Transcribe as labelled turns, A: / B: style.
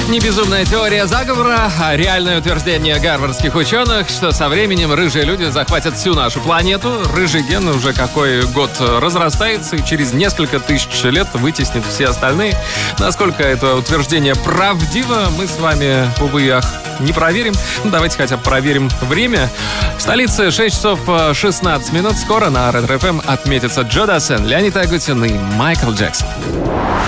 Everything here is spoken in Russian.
A: Не безумная теория заговора, а реальное утверждение гарвардских ученых, что со временем рыжие люди захватят всю нашу планету. Рыжий ген уже какой год разрастается и через несколько тысяч лет вытеснит все остальные. Насколько это утверждение правдиво, мы с вами, увы и ах, не проверим. Давайте хотя бы проверим время. В столице 6 часов 16 минут. Скоро на Ретро FM отметится Джо Дассен, Леонид Агутин и Майкл Джексон.